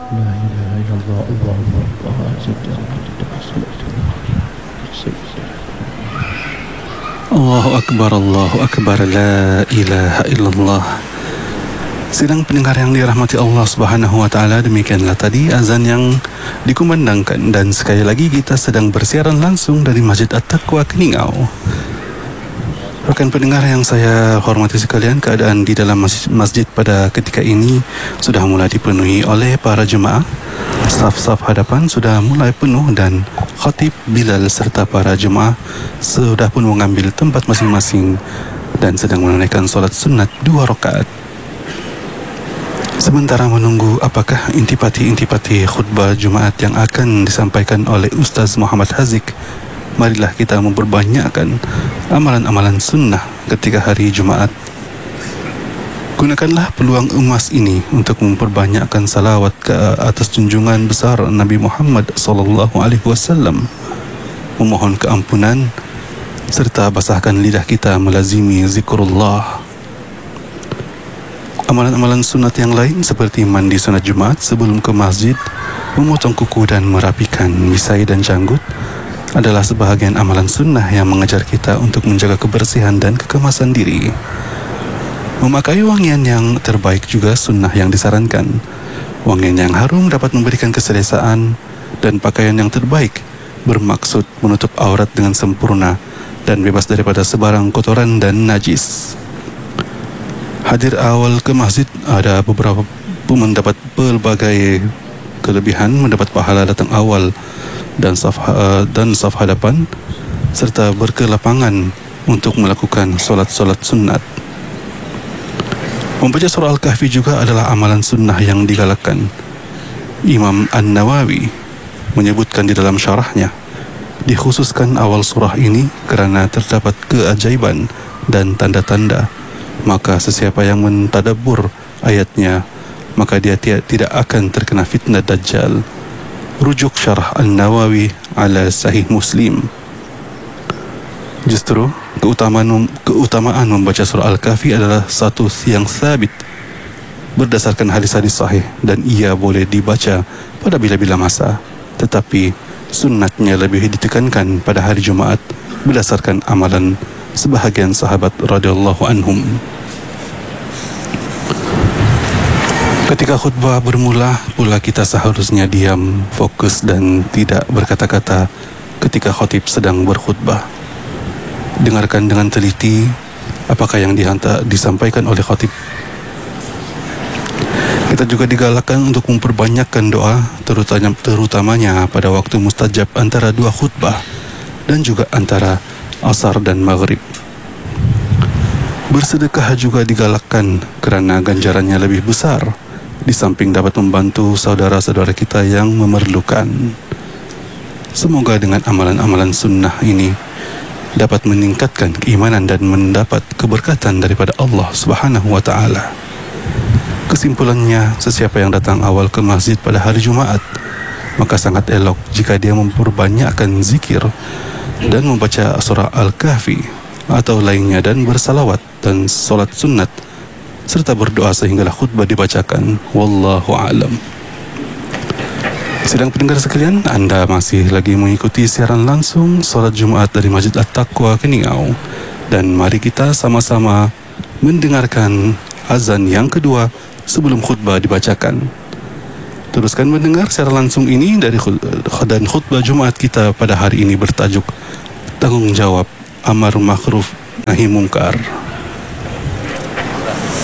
لا إله إلا الله الله أكبر Allahu Akbar, Allahu Akbar, la ilaha illallah. Sidang pendengar yang dirahmati Allah Subhanahu wa taala, demikianlah tadi azan yang dikumandangkan, dan sekali lagi kita sedang bersiaran langsung dari Masjid At-Taqwa Keningau. Rekan pendengar yang saya hormati sekalian, keadaan di dalam masjid pada ketika ini sudah mulai dipenuhi oleh para jemaah. Saf-saf hadapan sudah mulai penuh dan khatib Bilal serta para jemaah sudah pun mengambil tempat masing-masing dan sedang menunaikan solat sunat 2 rakaat. Sementara menunggu apakah intipati-intipati khutbah Jumaat yang akan disampaikan oleh Ustaz Muhammad Haziq, marilah kita memperbanyakkan amalan-amalan sunnah ketika hari Jumaat. Gunakanlah peluang emas ini untuk memperbanyakkan salawat ke atas junjungan besar Nabi Muhammad SAW, memohon keampunan serta basahkan lidah kita melazimi zikrullah. Amalan-amalan sunat yang lain seperti mandi sunat Jumaat sebelum ke masjid, memotong kuku dan merapikan misai dan janggut adalah sebahagian amalan sunnah yang mengajar kita untuk menjaga kebersihan dan kekemasan diri. Memakai wangian yang terbaik juga sunnah yang disarankan. Wangian yang harum dapat memberikan keselesaan, dan pakaian yang terbaik bermaksud menutup aurat dengan sempurna dan bebas daripada sebarang kotoran dan najis. Hadir awal ke masjid ada beberapa mendapat pelbagai kelebihan, mendapat pahala datang awal dan saf hadapan serta berkelapangan untuk melakukan solat-solat sunat. Membaca surah Al-Kahfi juga adalah amalan sunnah yang digalakkan. Imam An-Nawawi menyebutkan di dalam syarahnya, dikhususkan awal surah ini kerana terdapat keajaiban dan tanda-tanda, maka sesiapa yang mentadabbur ayatnya, maka dia tidak akan terkena fitnah Dajjal. Rujuk syarah An-Nawawi ala Sahih Muslim. Justru keutamaan membaca surah Al-Kahfi adalah satu yang sabit berdasarkan hadis-hadis sahih, dan ia boleh dibaca pada bila-bila masa, tetapi sunnatnya lebih ditekankan pada hari Jumaat berdasarkan amalan sebahagian sahabat radhiyallahu anhum. Ketika khutbah bermula pula kita seharusnya diam, fokus dan tidak berkata-kata ketika khatib sedang berkhutbah. Dengarkan dengan teliti apakah yang disampaikan oleh khatib. Kita juga digalakkan untuk memperbanyakkan doa, terutamanya pada waktu mustajab antara 2 khutbah dan juga antara asar dan maghrib. Bersedekah juga digalakkan kerana ganjarannya lebih besar, di samping dapat membantu saudara-saudara kita yang memerlukan. Semoga dengan amalan-amalan sunnah ini dapat meningkatkan keimanan dan mendapat keberkatan daripada Allah Subhanahu wa taala. Kesimpulannya, sesiapa yang datang awal ke masjid pada hari Jumaat, maka sangat elok jika dia memperbanyakkan zikir dan membaca surah Al-Kahfi atau lainnya dan bersalawat dan solat sunat serta berdoa sehinggalah khutbah dibacakan. Wallahu a'lam. Sidang pendengar sekalian, anda masih lagi mengikuti siaran langsung solat Jumaat dari Masjid At-Taqwa Keningau, dan mari kita sama-sama mendengarkan azan yang kedua sebelum khutbah dibacakan. Teruskan mendengar siaran langsung ini dari dan khutbah Jumaat kita pada hari ini bertajuk Tanggungjawab Amar Ma'ruf Nahi Mungkar.